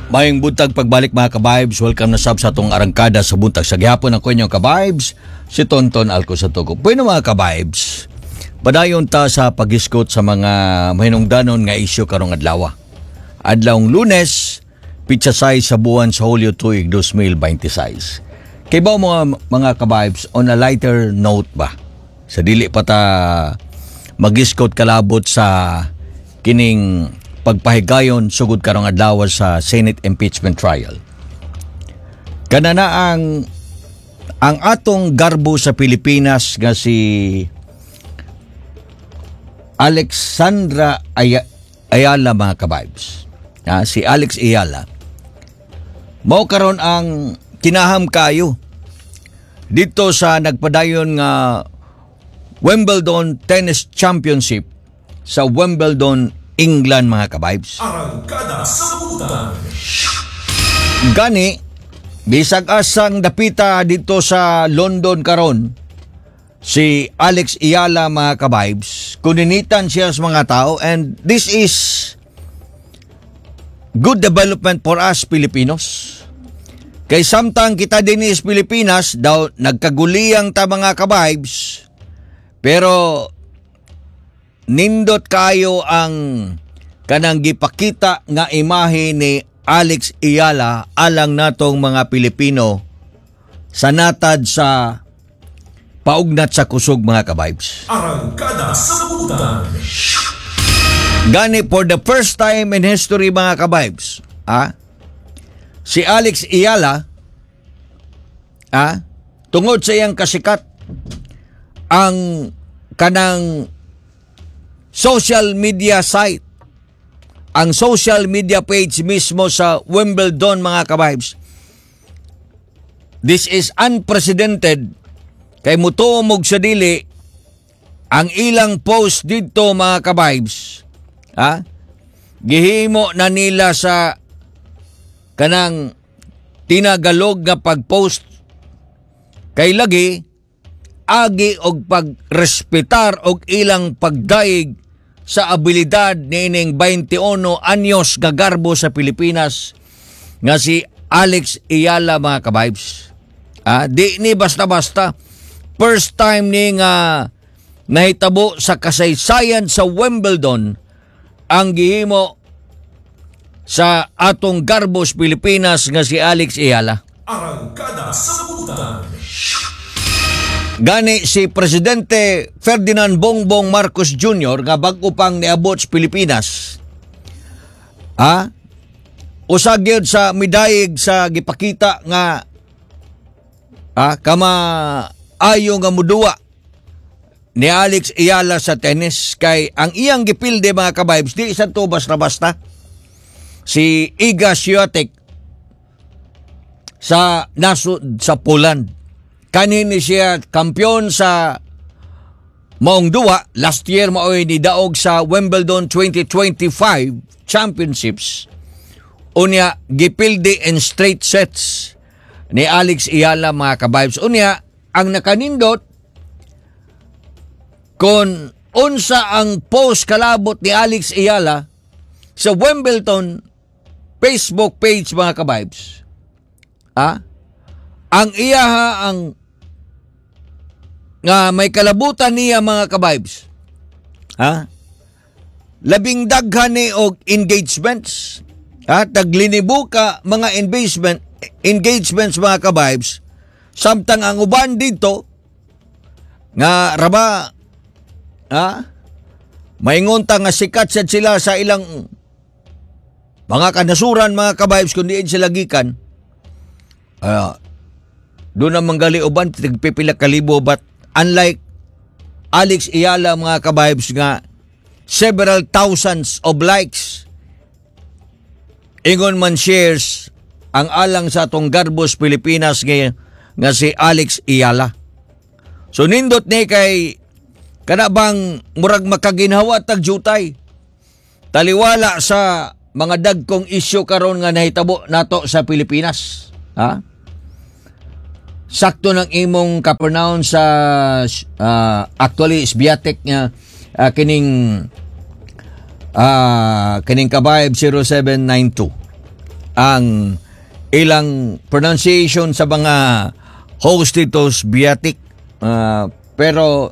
Mayong buntag pagbalik mga ka-vibes. Welcome na sab sa atong arangkada sa buntag. Sa gihapon ako inyong ka-vibes, si Tonton Alco sa Tugo. Bueno mga ka-vibes, padayon ta sa pag-iskot sa mga mahinungdanon nga isyu karong adlaw. Adlawng Lunes, pitsa 6 sa buwan sa Hulyo tuig 2026. Kay ba mga ka-vibes, on a lighter note ba? Sa dili pa ta mag-iskot kalabot sa kining pagpahigayon sugod karong adlaw sa Senate impeachment trial. Kanana ang atong garbo sa Pilipinas nga si Alexandra Ayala mga ka-vibes. Si Alex Ayala. Mao karon ang kinaham kayo dito sa nagpadayon nga Wimbledon Tennis Championship sa Wimbledon, England mga ka-vibes. Arangkada sa butan. Gani, bisag asang dapita dito sa London karon si Alex Ayala mga ka-vibes. Kuninitan siya sa mga tao and this is good development for us Filipinos. Kay samtang kita din is Pilipinas daw nagkaguliyang ta mga ka-vibes, pero nindot kayo ang kanang gipakita nga imahe ni Alex Ayala alang natong mga Pilipino sa natad sa paugnat sa kusog mga ka-vibes. Arangkada sa butan. Gani for the first time in history mga ka-vibes, si Alex Ayala, tungod sa iyang kasikat, ang kanang social media site, ang social media page mismo sa Wimbledon mga ka-vibes, this is unprecedented. Kay mutuomog sa dili ang ilang post dito mga ka-vibes, gihimo na nila sa kanang tinagalog nga pag-post kay lagi agi og pagrespetar og ilang pagdaig sa abilidad nining 21 anyos gagarbo sa Pilipinas nga si Alex Ayala mga ka-vibes. Di ni basta-basta. First time ni nga nahitabo sa kasaysayan sa Wimbledon ang gihimo sa atong garbos Pilipinas nga si Alex Ayala. Arangkada sa butan. Gani si Presidente Ferdinand Bongbong Marcos Jr. nga bag-o pang niabot sa Pilipinas, usagyod sa midayeg sa gipakita nga kama ayo nga muduwa ni Alex Ayala sa tennis. Kay ang iyang gipilde mga ka-vibes di isa to basta-basta. Si Iga Swiatek sa nasud sa Poland. Kanini siya kampiyon sa maong duwa. Last year maoy ni daog sa Wimbledon 2025 Championships. Unya gipilde in straight sets ni Alex Ayala mga ka-vibes. Unya ang nakanindot kon unsa ang post kalabot ni Alex Ayala sa Wimbledon Facebook page mga ka-vibes. Ang iyaha ang nga may kalabutan niya mga ka-vibes. Labing daghan ni og engagements. Taglinibo ka mga engagements mga ka-vibes. Samtang ang uban dito nga raba maingonta nga sikat sad sila sa ilang mga kanasuran mga ka-vibes kundi sila gikan. Doon naman gali uban tigpipila kalibo, but unlike Alex Ayala mga ka-vibes nga several thousands of likes, ingon man shares ang alang sa atong garbos Pilipinas nga si Alex Ayala. So nindot ni kay kanabang murag makaginhawa tag jutay taliwala sa mga dagkong isyu karon nga nahitabo nato sa Pilipinas. Sakto ng imong ka-pronounce sa actually Swiatek nga kining ka-vibe 0792. ang ilang pronunciation sa mga host dito's Biatik. Pero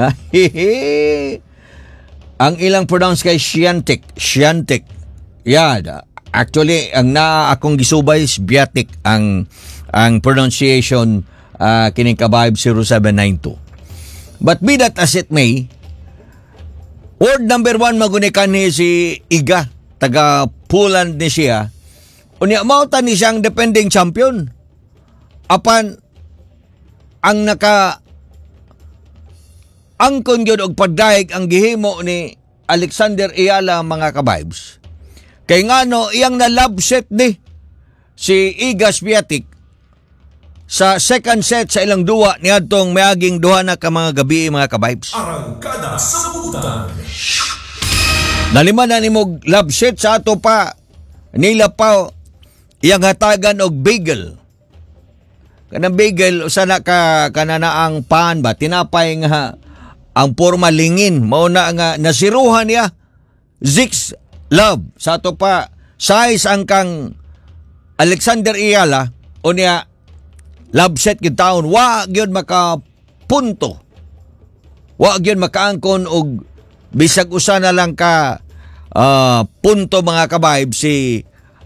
ang ilang pronounce kay Scientic. Yeah, actually ang akong gisubay is Biatik ang pronunciation kining ka-Vibe 0792. But be that as it may, word number 1 magunikan ni si Iga, taga Poland ni siya. Unya mauta ni siyang defending champion. Apan ang angkon gyud og pagdaig ang gihimo ni Alexander Ayala mga ka-Vibes. Kay ngano iyang na love set ni si Iga Swiatek sa second set sa ilang duwa niadtong miaging duha na ka mga gabi mga ka-Vibes. Arangkada sa Sabutan. Nalima na nimog love set sa ato pa nila pa iyang hatagan og bagel. Kanang bagel usa na ka kananaang pan ba tinapay nga ang porma lingin mao na nga nasiruhan niya Zix Love sa ato pa size ang kang Alexander Ayala unya love set gyud taon wa gyud makapunto. Wa gyud makaangkon og bisag usa na lang ka punto mga ka-Vibe si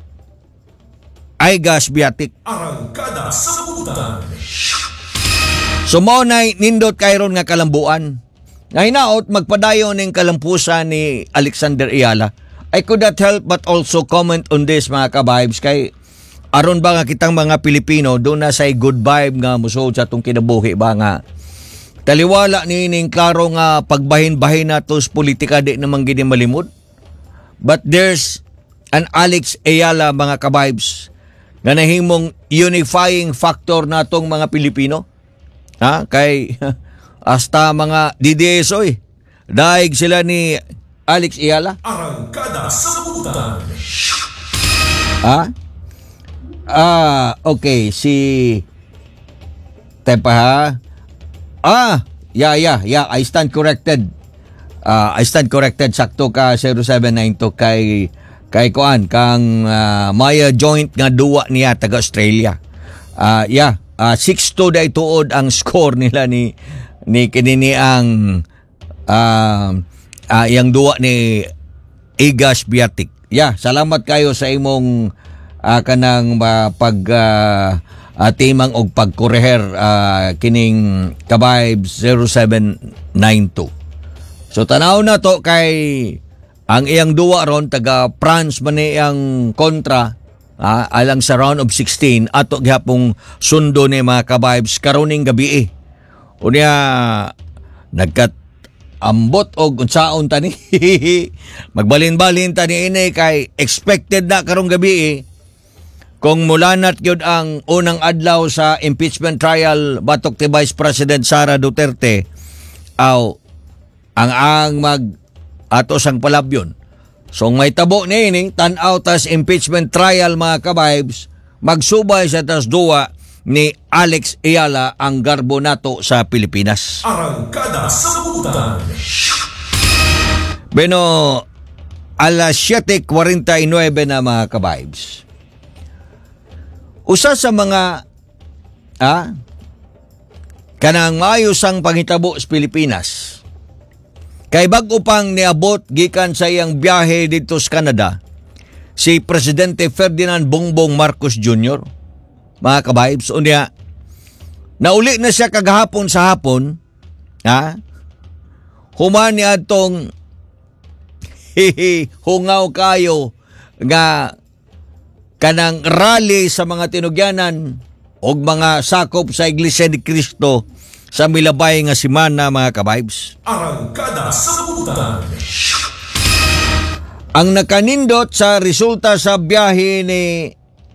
Iga Swiatek. Arangkada sa Sabutan. So mao nay nindot kayron nga kalambuan. Nga hinaot magpadayon ning kalampusan ni Alexander Ayala. I could not help but also comment on this mga ka-Vibes kay aron ba nga kitang mga Pilipino do na say good vibe nga musod sa atong kinabuhi ba nga taliwala nining klaro nga pagbahin-bahin natos politika di namang gini malimod. But there's an Alex Ayala mga ka-Vibes nga nahimong unifying factor natong mga Pilipino. Kay hasta mga DDSoy daig sila ni Alex Ayala. Arangkada sa Sabutan. Okay, si Tepa ha. Yeah, I stand corrected. Sakto ka 0792 kay kuan kang Maya joint nga duwa niya taga Australia. 6-2 day tuod ang score nila ni kinini ang yang duwa ni Iga Swiatek. Salamat kayo sa imong kanang timang og pagkoreher kining ka-Vibe 0792. So tanaw na to kay ang iyang duwa ron taga France man iyang kontra alang sa round of 16 ato gihapong sundo ni mga ka-Vibes karoning gabi. Unya nagkat ambot og unsaon tani magbalin-balin tani ini kay expected na karong gabi kung mulanat gyud ang unang adlaw sa impeachment trial batok ti Vice President Sara Duterte ang mag ato sang palabyon. So may tabo ni ini tan-aw tas impeachment trial mga ka-Vibes magsubay sa tas duwa ni Alex Ayala ang garbo nato sa Pilipinas. Arangkada sa Sabutan. Beno alas 7:49 na mga ka-Vibes. Usa sa mga kanang maayos ang pangitabo sa Pilipinas. Kay bag-o pang niabot gikan sa iyang biyahe dito sa Canada si Presidente Ferdinand Bongbong Marcos Jr. Mga ka-Vibes, unya nauli na siya kagahapon sa hapon human ni atong hungaw kayo nga kanang rally sa mga tinugyanan og mga sakop sa Iglesia ni Cristo sa milabay nga semana mga ka-Vibes. Arangkada sa Sabutan. Ang nakanindot sa resulta sa biyahe ni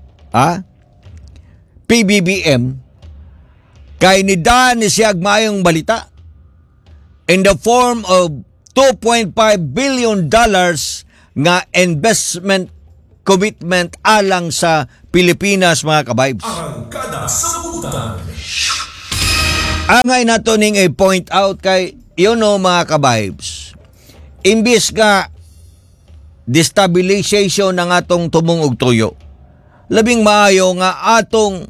PBBM kay nidaan ni siyag maayong balita in the form of $2.5 billion nga investment commitment alang sa Pilipinas mga ka-Vibes. Arangkada sa Sabutan. Angay nato ning i-point out kay mga ka-Vibes. Imbis nga destabilization ng atong tumong og tuyo. labing maayo nga atong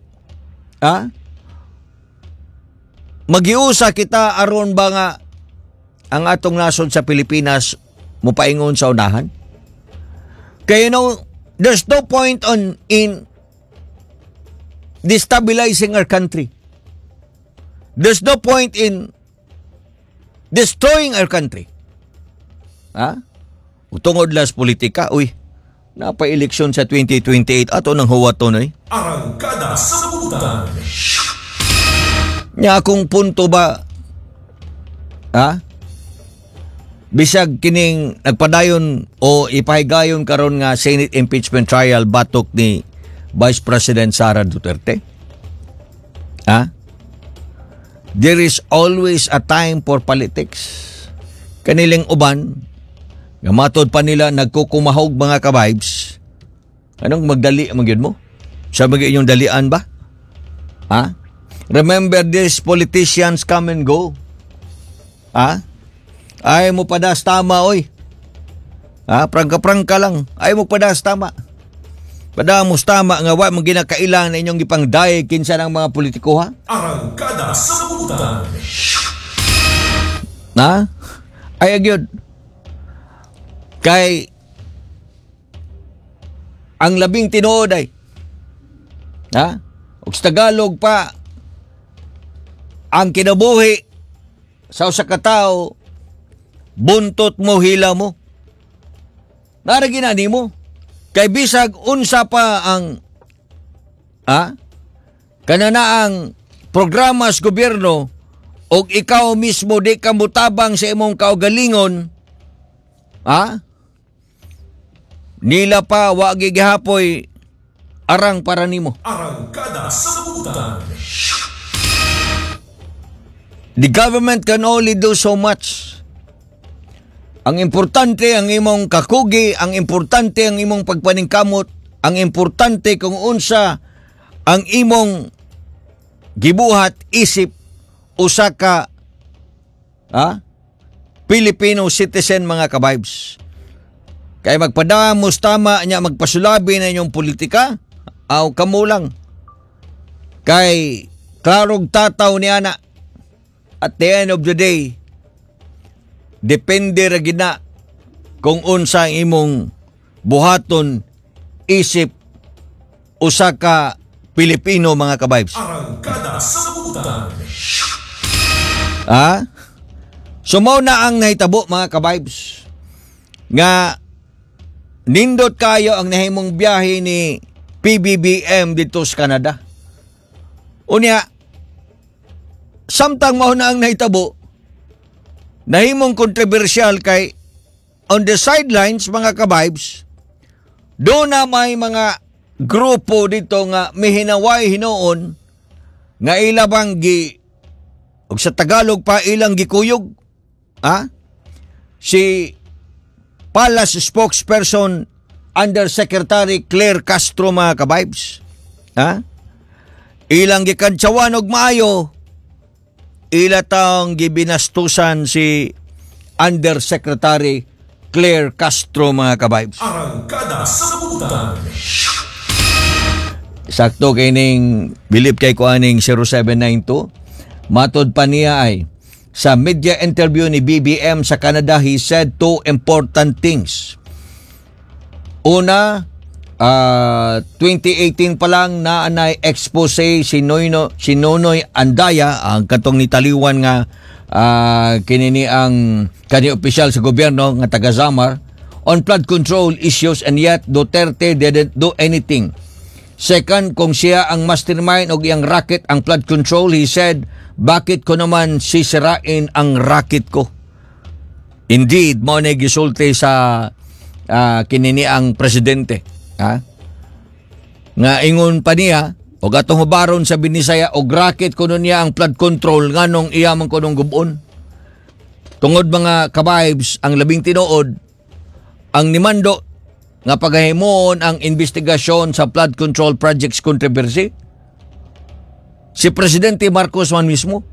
magiusa kita aron ba nga ang atong nasod sa Pilipinas mupaingon sa unahan. Kaya there's no point in destabilizing our country. There's no point in destroying our country. Utungod las politika, napa-eleksyon sa 2028 ato nang huwaton Arangkada sa Butan. Nya akong punto ba bisag kining nagpadayon o ipahigayon karon nga Senate impeachment trial batok ni Vice President Sara Duterte. There is always a time for politics. Kanilang uban nga matod pa nila nagkukumahog mga ka-vibes. Anong magdali magyud mo? Sa mga inyong dalian ba? Remember these politicians come and go. Ay mo padas tama prangka-prangka lang. Ay mo padas tama. Padamos tama nga wa mong ginakailangan na inyong ipangdayeg kinsa ng mga politiko Arangkada sa Butan. Ay agyod. Kay ang labing tinuod ay ug sa Tagalog pa ang kinabuhi sa usa ka tawo buntot mo hila mo. Nara ginani mo. Kay bisag unsa pa ang kananaang programa sa gobyerno og ikaw mismo di ka mutabang sa imong kaugalingon, nila pa wa gigahapoy arang para nimo. Arangkada sa Butan. The government can only do so much. Ang importante ang imong kakugi, ang importante ang imong pagpaningkamot, ang importante kung unsa ang imong gibuhat isip usa ka Filipino citizen mga ka-vibes. Kay magpadamos tama niya magpasulabi na inyong politika, aw kamo lang. Kay klarog tataw ni ana. At the end of the day, depende ra gina kung unsa ang imong buhaton isip usa ka Pilipino mga ka-vibes. Arangkada sa Butan. So mao na ang nahitabo mga ka-vibes nga nindot kayo ang nahimong biyahe ni PBBM dito sa Canada. Unya samtang mao na ang nahitabo, nahimong kontrobersyal kay on the sidelines mga ka-vibes, doon na may mga grupo dito nga mihinaway hinoon nga ilabang og sa Tagalog pa ilang gikuyog. Si Palace spokesperson Undersecretary Claire Castro mga ka-vibes. Ilang gikantsawan og maayo, ilatang gibinastusan si Undersecretary Claire Castro mga ka-vibes. Arangkada sa Butan. Sakto kining bilib kay kuaning 0792. Matod pa niya ay sa media interview ni BBM sa Canada, he said two important things. Una, 2018 pa lang na anay expose si Nonoy Andaya, ang katong nitaliwan nga kinini ang kani opisyal sa gobyerno nga taga Samar on flood control issues, and yet Duterte didn't do anything. Second, kung siya ang mastermind og iyang racket ang flood control, he said, bakit ko naman sisirain ang racket ko? Indeed, mo na gisulti sa kinini ang presidente. Nga ingon pa niya, o atong hubaron sa Binisaya, og racket ko niya ang flood control nganong iya man kunong gubon. Tungod mga ka-vibes, ang labing tinuod, ang nimando nga pagahimon ang investigasyon sa flood control projects controversy, si Presidente Marcos man mismo.